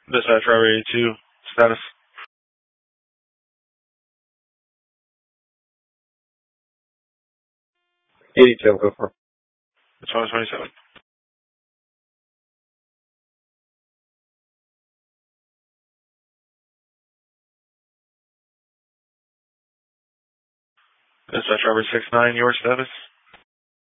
Dispatch Robbery 82, status. 82, go for it. It's 127. Dispatch Robbery 69, your status.